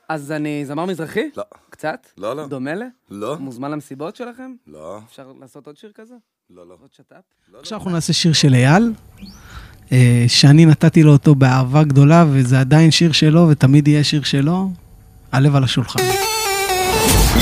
אז אני זמר מזרחי? לא. קצת? לא. דומה ל? לא. מוזמן למסיבות שלכם? לא. אפשר לעשות עוד שיר כזה? לא. עוד שטאפ? עכשיו אנחנו נעשה שיר של אייל, שאני נתתי לו אותו באהבה גדולה, וזה עדיין שיר שלו, ותמיד יהיה שיר שלו, הלב על השולחן.